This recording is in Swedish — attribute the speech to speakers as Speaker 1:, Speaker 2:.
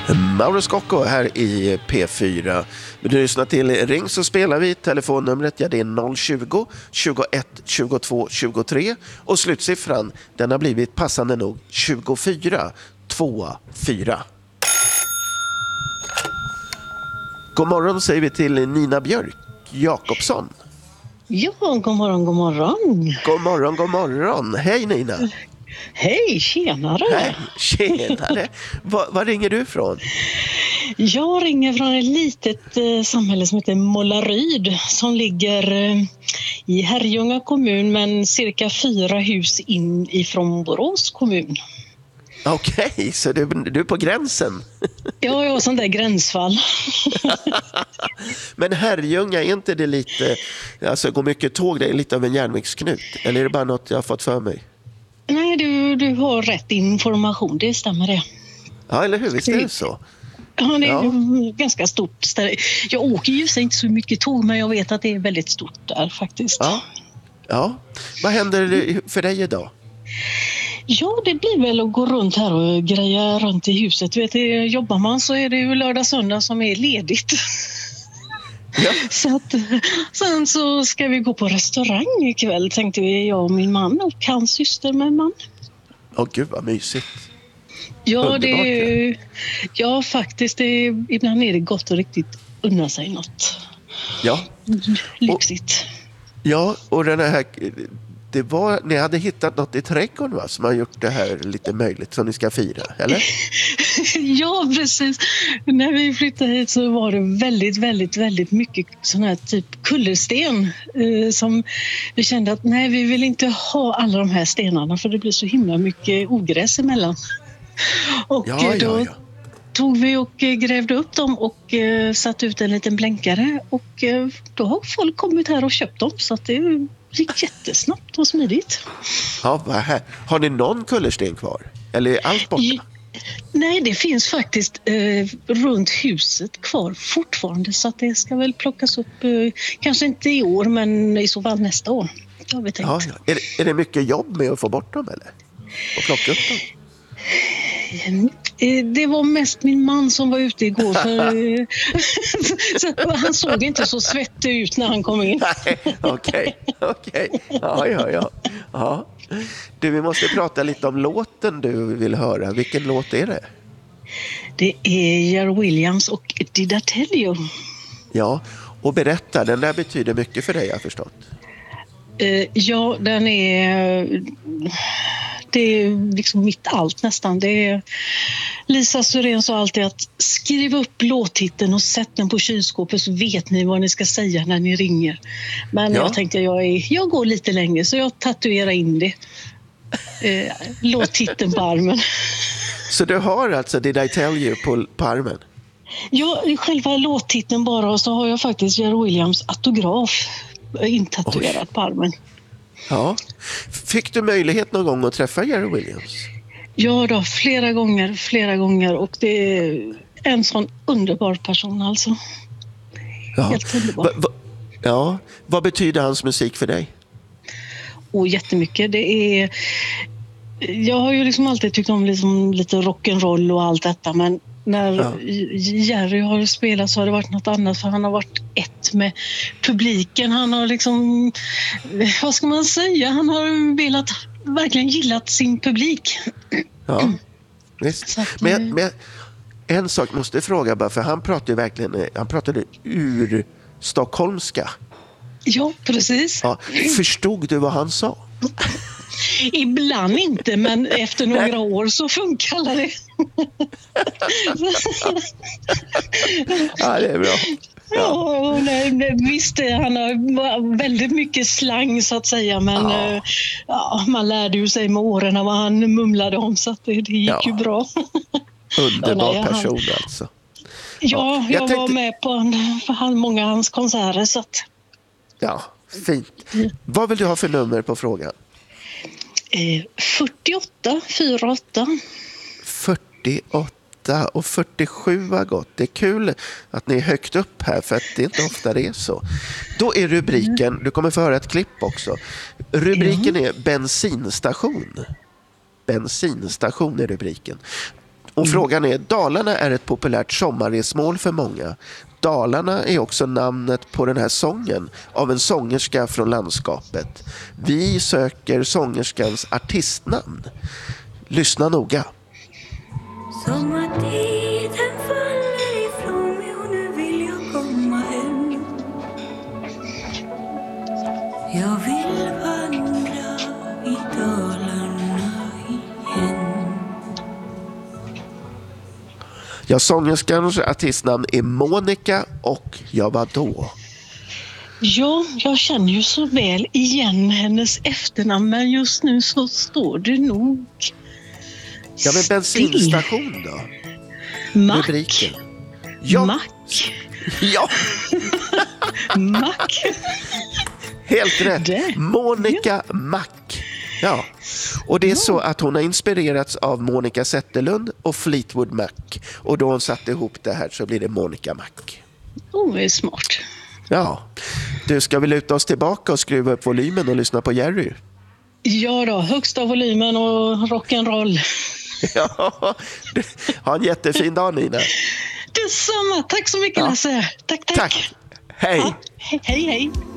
Speaker 1: Mauro Scocco här i P4. Vill du lyssna till Ring så spelar vi. Telefonnumret, ja, det är 020 21 22 23 och slutsiffran, den har blivit passande nog 24 24. God morgon säger vi till Nina Björk Jakobsson.
Speaker 2: Ja, god morgon, god morgon.
Speaker 1: God morgon, god morgon. Hej Nina.
Speaker 2: Hej, tjenare.
Speaker 1: Hej, tjenare. Var ringer du ifrån?
Speaker 2: Jag ringer från ett litet samhälle som heter Målaryd som ligger i Herrljunga kommun, men cirka 4 hus in ifrån Borås kommun.
Speaker 1: Okej, så du är på gränsen.
Speaker 2: Ja, jag har sån där gränsfall.
Speaker 1: Men Herrljunga, är inte det lite, alltså går mycket tåg, det är lite av en järnvägsknut? Eller är det bara något jag har fått för mig?
Speaker 2: Nej, du har rätt information, det stämmer det.
Speaker 1: Ja, eller hur? Visst är det så?
Speaker 2: Ja, det är ganska stort ställe. Jag åker ju inte så mycket tåg, men jag vet att det är väldigt stort där faktiskt.
Speaker 1: Ja. Vad händer för dig idag?
Speaker 2: Ja, det blir väl att gå runt här och greja runt i huset. Jobbar man så är det ju lördag söndag som är ledigt.
Speaker 1: Ja.
Speaker 2: Så att, sen så ska vi gå på restaurang ikväll, tänkte vi, jag och min man och hans syster med man.
Speaker 1: Gud vad mysigt.
Speaker 2: Ja,
Speaker 1: Underbart,
Speaker 2: faktiskt. Ibland är det gott och riktigt unna sig något.
Speaker 1: Ja.
Speaker 2: Lyxigt.
Speaker 1: Och den här, ni hade hittat något i trädgården, va, som har gjort det här lite möjligt som ni ska fira, eller?
Speaker 2: Ja, precis. När vi flyttade hit så var det väldigt, väldigt, väldigt mycket sån här typ kullersten som vi kände att nej, vi vill inte ha alla de här stenarna för det blir så himla mycket ogräs emellan. Och då tog vi och grävde upp dem och satt ut en liten blänkare och då har folk kommit här och köpt dem, så att det gick jättesnabbt och smidigt.
Speaker 1: Ja, vad här. Har ni någon kullersten kvar? Eller är allt borta?
Speaker 2: Nej, det finns faktiskt runt huset kvar fortfarande, så att det ska väl plockas upp, kanske inte i år, men i så fall nästa år. Det har vi tänkt.
Speaker 1: Ja. Är det mycket jobb med att få bort dem, eller? Och plocka upp dem?
Speaker 2: Det var mest min man som var ute igår, för så han såg inte så svettig ut när han kom in.
Speaker 1: Nej, okej. Ja. Du, vi måste prata lite om låten du vill höra. Vilken låt är det?
Speaker 2: Det är Jerry Williams och Did I Tell You.
Speaker 1: Ja, och berätta, den där betyder mycket för dig, jag har förstått.
Speaker 2: Ja, det är liksom mitt allt nästan. Det är Lisa Syrén sa alltid att skriv upp låttiteln och sätt den på kylskåpet så vet ni vad ni ska säga när ni ringer. Men jag tänkte jag går lite längre, så jag tatuerar in det. Låttiteln på armen. Så
Speaker 1: du har alltså Did I Tell You på armen?
Speaker 2: Ja, själva låttiteln bara, och så har jag faktiskt Jerry Williams autograf intatuerad på armen.
Speaker 1: Ja. Fick du möjlighet någon gång att träffa Jerry Williams? Ja
Speaker 2: då, flera gånger, och det är en sån underbar person alltså. Helt underbar.
Speaker 1: Vad betyder hans musik för dig?
Speaker 2: Jättemycket. Jag har ju liksom alltid tyckt om lite rock'n'roll och allt detta, men när Jerry har spelat så har det varit något annat, för han har varit ett med publiken. Han har liksom, vad ska man säga, han har verkligen gillat sin publik.
Speaker 1: Ja, visst. Men en sak måste jag fråga bara, för han pratade ur stockholmska.
Speaker 2: Ja, precis.
Speaker 1: Ja, förstod du vad han sa?
Speaker 2: Ibland inte, men efter några år så funkar det.
Speaker 1: Ja, det är bra.
Speaker 2: Ja, visst, han har väldigt mycket slang så att säga, men man lärde ju sig med åren vad han mumlade om, så att det gick ju bra.
Speaker 1: Underbar person alltså.
Speaker 2: Ja, jag var med på många av hans konserter, så att...
Speaker 1: Ja, fint. Vad vill du ha för nummer på frågan?
Speaker 2: 48, 48.
Speaker 1: 48 och 47 var gott. Det är kul att ni är högt upp här, för att det är inte ofta det är så. Då är rubriken, du kommer få höra ett klipp också. Rubriken är bensinstation. Bensinstation är rubriken. Och frågan är, Dalarna är ett populärt sommarresmål för många. Dalarna är också namnet på den här sången av en sångerska från landskapet. Vi söker sångerskans artistnamn. Lyssna noga.
Speaker 3: Sommartiden faller ifrån mig och nu vill jag komma hem. Jag vill vandra i Dalarna igen.
Speaker 1: Ja, sångerskans artistnamn är Monica och ja, vadå?
Speaker 2: Ja, jag känner ju så väl igen hennes efternamn, men just nu så står det nog
Speaker 1: Ja, men bensinstation då?
Speaker 2: Mack.
Speaker 1: Rubriken. Ja.
Speaker 2: Mack.
Speaker 1: Ja,
Speaker 2: Mack.
Speaker 1: helt rätt.
Speaker 2: Det.
Speaker 1: Monica Mack. Ja, och det är så att hon har inspirerats av Monica Zetterlund och Fleetwood Mac. Och då hon satte ihop det här så blir det Monica Mack.
Speaker 2: Det är smart.
Speaker 1: Ja, du, ska vi luta oss tillbaka och skruva upp volymen och lyssna på Jerry?
Speaker 2: Ja då, högsta volymen och rock'n'roll.
Speaker 1: Ja, ha en jättefin dag, Nina.
Speaker 2: Detsamma, tack så mycket Lasse. Tack.
Speaker 1: Tack, hej.
Speaker 2: Ja, hej.